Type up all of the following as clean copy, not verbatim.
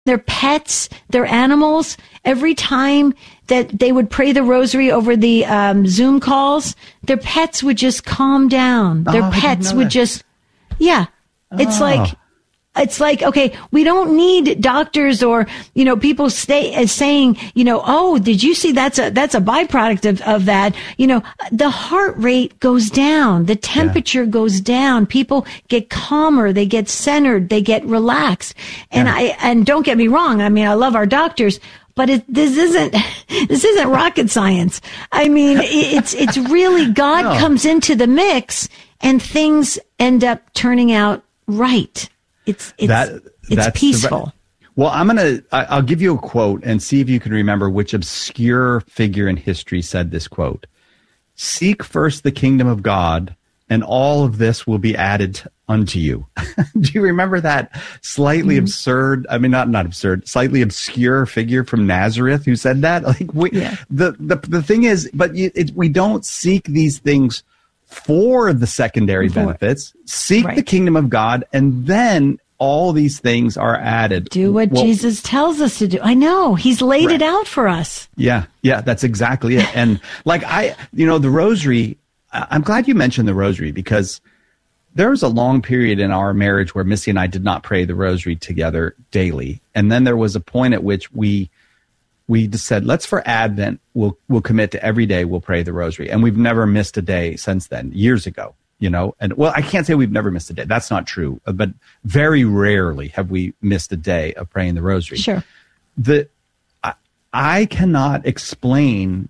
their pets, their animals, every time that they would pray the rosary over the Zoom calls, their pets would just calm down. Their pets would just, It's like, okay, we don't need doctors or, people saying, oh, did you see that's a byproduct of that? The heart rate goes down. The temperature goes down. People get calmer. They get centered. They get relaxed. And and don't get me wrong. I mean, I love our doctors, but this isn't rocket science. I mean, it's really God comes into the mix and things end up turning out right. It's peaceful. Well, I'll give you a quote and see if you can remember which obscure figure in history said this quote. Seek first the kingdom of God, and all of this will be added unto you. Do you remember that slightly absurd, I mean, not absurd, slightly obscure figure from Nazareth who said that? The thing is, but we don't seek these things for the secondary benefits. Seek the kingdom of God, and then all these things are added. Do what Jesus tells us to do. I know. He's laid it out for us. Yeah, that's exactly it. And the rosary, I'm glad you mentioned the rosary, because there was a long period in our marriage where Missy and I did not pray the rosary together daily. And then there was a point at which we just said, let's for Advent, we'll commit to every day we'll pray the rosary. And we've never missed a day since then, years ago, And well, I can't say we've never missed a day. That's not true. But very rarely have we missed a day of praying the rosary. Sure. I cannot explain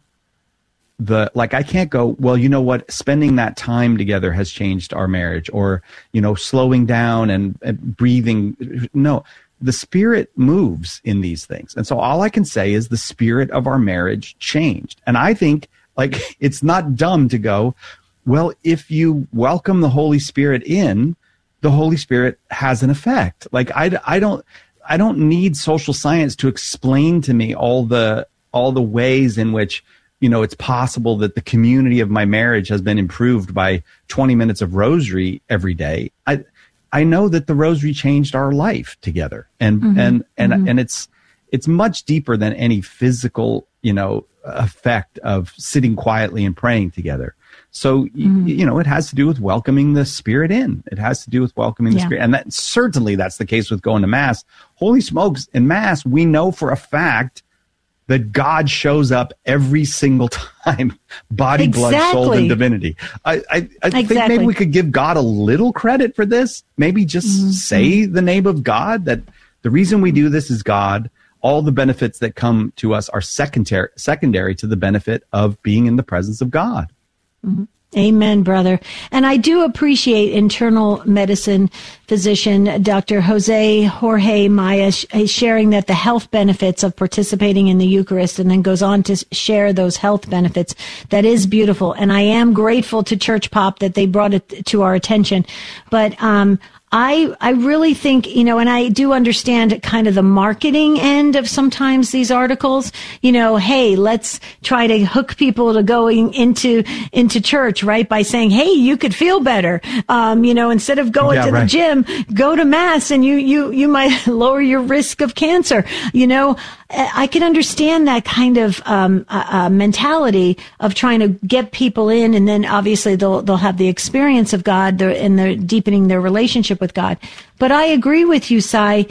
I can't go, well, you know what, spending that time together has changed our marriage, or, slowing down and breathing. No. The Spirit moves in these things. And so all I can say is the spirit of our marriage changed. And I think it's not dumb to go, well, if you welcome the Holy Spirit in, the Holy Spirit has an effect. I don't need social science to explain to me all the ways in which, it's possible that the community of my marriage has been improved by 20 minutes of rosary every day. I know that the rosary changed our life together, and it's much deeper than any physical, effect of sitting quietly and praying together. So, it has to do with welcoming the Spirit in. It has to do with welcoming the Spirit. And that's the case with going to Mass. Holy smokes, in Mass, we know for a fact that God shows up every single time, body, blood, soul, and divinity. I think maybe we could give God a little credit for this. Maybe just say the name of God, that the reason we do this is God. All the benefits that come to us are secondary to the benefit of being in the presence of God. Mm-hmm. Amen, brother. And I do appreciate internal medicine physician Dr. Jorge Maya sharing that the health benefits of participating in the Eucharist, and then goes on to share those health benefits. That is beautiful. And I am grateful to Church Pop that they brought it to our attention. But, I really think, and I do understand kind of the marketing end of sometimes these articles, hey, let's try to hook people to going into church, right? By saying, hey, you could feel better. Instead of going to the gym, go to Mass, and you might lower your risk of cancer. I can understand that kind of mentality of trying to get people in, and then obviously they'll have the experience of God and they're deepening their relationship with God. But I agree with you, Sai.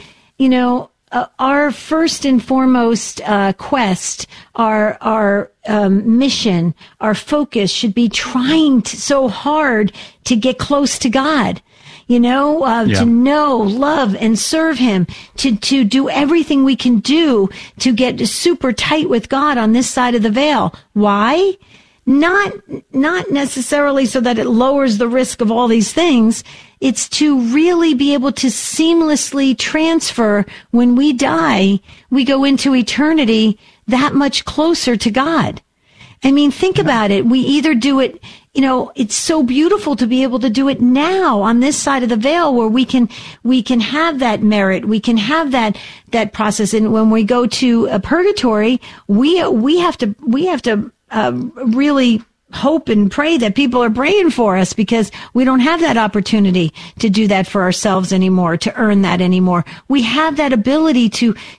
Our first and foremost quest, our mission, our focus should be trying so hard to get close to God. To know, love, and serve Him, to do everything we can do to get super tight with God on this side of the veil. Why? Not necessarily so that it lowers the risk of all these things. It's to really be able to seamlessly transfer when we die, we go into eternity that much closer to God. I mean, think about it. We either do it, it's so beautiful to be able to do it now on this side of the veil where we can have that merit. We can have that process. And when we go to a purgatory, we have to really hope and pray that people are praying for us, because we don't have that opportunity to do that for ourselves anymore, to earn that anymore. We have that ability to